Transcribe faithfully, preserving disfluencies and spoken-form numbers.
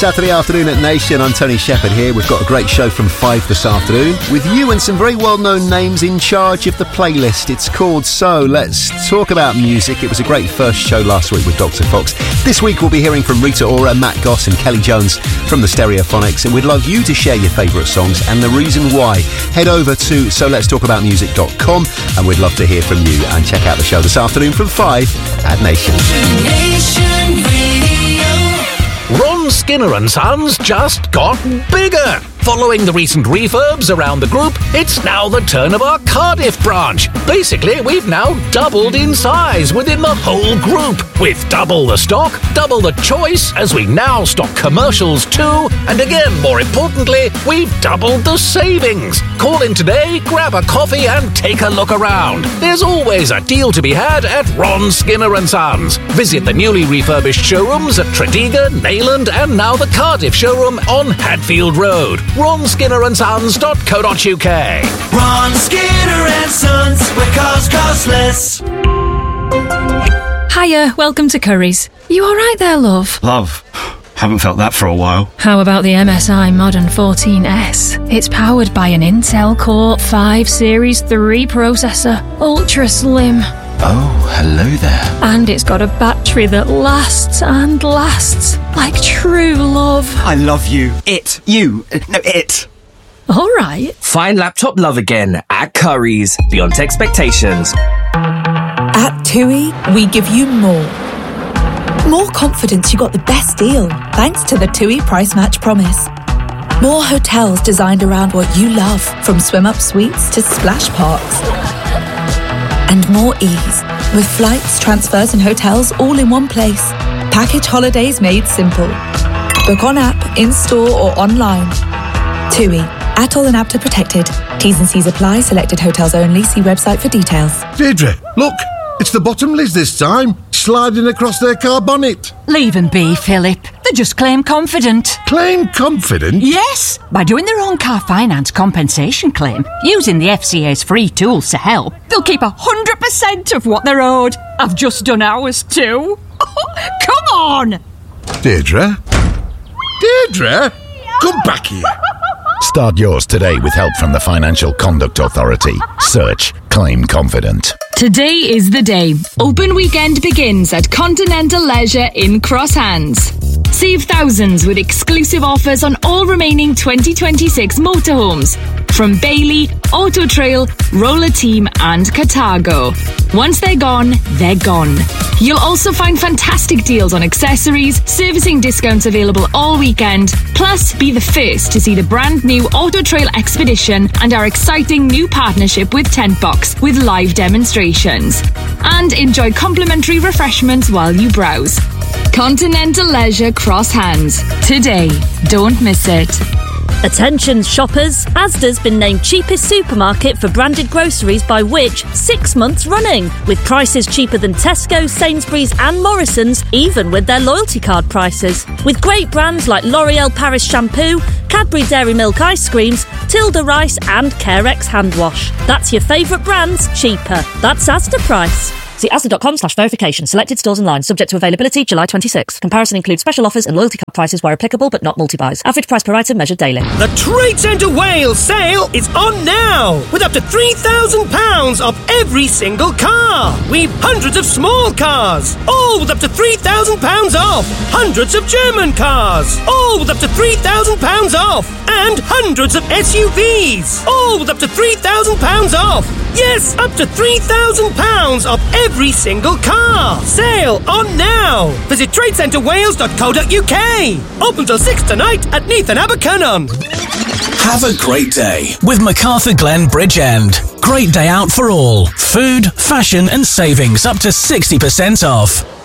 Saturday afternoon at Nation. I'm Tony Shepherd here. We've got a great show from five this afternoon with you and some very well-known names in charge of the playlist. It's called So Let's Talk About Music. It was a great first show last week with Doctor Fox. This week we'll be hearing from Rita Ora, Matt Goss and Kelly Jones from the Stereophonics, and we'd love you to share your favourite songs and the reason why. Head over to so let's talk about music dot com and we'd love to hear from you, and check out the show this afternoon from five at Nation. Nation Radio. Ron Skinner and Sons just got bigger. Following the recent refurbs around the group, it's now the turn of our Cardiff branch. Basically, we've now doubled in size within the whole group, with double the stock, double the choice, as we now stock commercials too, and again, more importantly, we've doubled the savings. Call in today, grab a coffee and take a look around. There's always a deal to be had at Ron Skinner and Sons. Visit the newly refurbished showrooms at Tredegar, Neyland and now the Cardiff showroom on Hadfield Road. ron skinner and sons dot co dot uk. Ron Skinner and Sons, where cars cost less. Hiya, welcome to Curry's. You alright there, love? Love. Haven't felt that for a while. How about the M S I Modern fourteen S? It's powered by an Intel Core five Series three processor, ultra slim. Oh, hello there. And it's got a battery that lasts and lasts like true love. I love you. It. You. No, it. Alright. Find laptop love again at Curry's. Beyond expectations. At TUI, we give you more. More confidence you got the best deal, thanks to the TUI Price Match Promise. More hotels designed around what you love, from swim-up suites to splash parks. And more ease, with flights, transfers and hotels all in one place. Package holidays made simple. Book on app, in-store or online. TUI, Atoll and APTA protected. T's and C's apply, selected hotels only. See website for details. Deirdre, look, it's the Bottomleys this time, sliding across their car bonnet. Leave them be, Philip. They just claim confident. Claim confident? Yes, by doing their own car finance compensation claim, using the F C A's free tools to help, they'll keep one hundred percent of what they're owed. I've just done ours too. Come on! Deirdre? Deirdre? Come back here. Start yours today with help from the Financial Conduct Authority. Search Claim Confident. Today is the day. Open weekend begins at Continental Leisure in Cross Hands. Save thousands with exclusive offers on all remaining twenty twenty-six motorhomes from Bailey, Auto Trail, Roller Team and Cartago. Once they're gone, they're gone. You'll also find fantastic deals on accessories, servicing discounts available all weekend, plus be the first to see the brand new Auto Trail Expedition and our exciting new partnership with Tent Box with live demonstrations. And enjoy complimentary refreshments while you browse. Continental Leisure Cross Hands. Today, don't miss it. Attention shoppers, Asda's been named cheapest supermarket for branded groceries by Which six months running, with prices cheaper than Tesco, Sainsbury's and Morrison's, even with their loyalty card prices. With great brands like L'Oreal Paris Shampoo, Cadbury Dairy Milk Ice Creams, Tilda Rice and Carex Hand Wash. That's your favourite brands, cheaper. That's Asda price. See asda.com slash verification. Selected stores and lines. Subject to availability July twenty-sixth. Comparison includes special offers and loyalty card prices where applicable, but not multi-buys. Average price per item measured daily. The Trade Centre Wales sale is on now, with up to three thousand pounds off every single car. We've hundreds of small cars, all with up to three thousand pounds off. Hundreds of German cars, all with up to three thousand pounds off. And hundreds of S U Vs, all with up to three thousand pounds off. Yes, up to three thousand pounds off every single car. Sale on now. Visit trade centre wales dot co dot uk. Open till six tonight at Neath and Abercynon. Have a great day with MacArthur Glen Bridgend. Great day out for all. Food, fashion and savings up to sixty percent off.